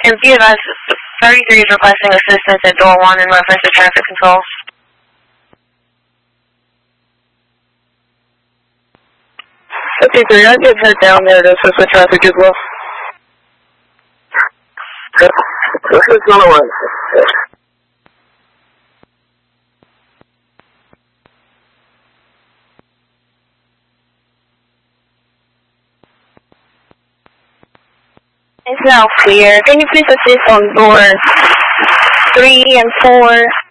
And be advised, 33 is requesting assistance at door 1 in reference to traffic control. Okay, so you're getting head down there to assist with traffic as well. This is going to run. It's now clear. Can you please assist on door 3 and 4?